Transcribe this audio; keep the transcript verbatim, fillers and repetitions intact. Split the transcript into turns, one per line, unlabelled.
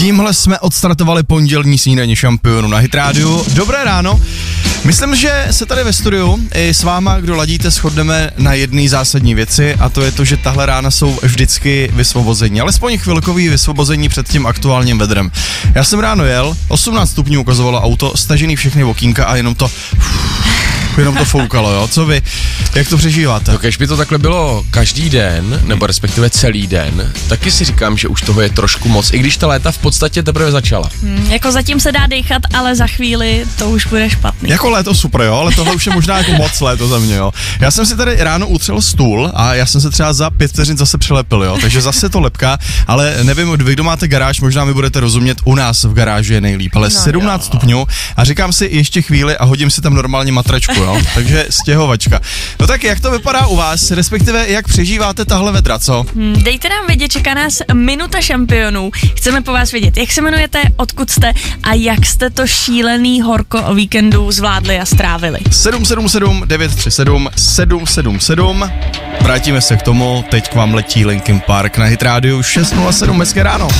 Tímhle jsme odstartovali pondělní snídaně šampionů na Hit Radio. Dobré ráno. Myslím, že se tady ve studiu i s váma, kdo ladíte, shodneme na jedné zásadní věci, a to je to, že tahle rána jsou vždycky vysvobození. Alespoň chvilkový vysvobození před tím aktuálním vedrem. Já jsem ráno jel, osmnáct stupňů ukazovalo auto, stažený všechny okýnka a jenom to... jenom to foukalo, jo? Co vy? Jak to přežíváte?
No, když by to takhle bylo každý den, nebo respektive celý den, taky si říkám, že už toho je trošku moc, i když ta léta v podstatě teprve začala.
Hmm, jako zatím se dá dýchat, ale za chvíli to už bude špatný.
Jako léto super, jo, ale tohle už je možná jako moc léto za mě, jo. Já jsem si tady ráno utřel stůl a já jsem se třeba za pět vteřin zase přilepil, jo, takže zase to lepká, ale nevím, vy, kdo máte garáž, možná mi budete rozumět, u nás v garáži je nejlíp, ale no, sedmnáct jo. stupňů a říkám si ještě chvíli a hodím si tam normálně matračku, jo, takže stěhovačka. No tak jak to vypadá u vás, respektive jak přežíváte tahle vedra, co?
Hmm, dejte nám vědět, čeká nás minuta šampionů. Chceme po vás vědět, jak se jmenujete, odkud jste a jak jste to šílený horko o víkendu zvládli a strávili.
sedm sedm sedm devět tři sedm sedm sedm sedm. Vrátíme se k tomu, teď k vám letí Linkin Park na Hit Radio šest nula sedm, hezké ráno.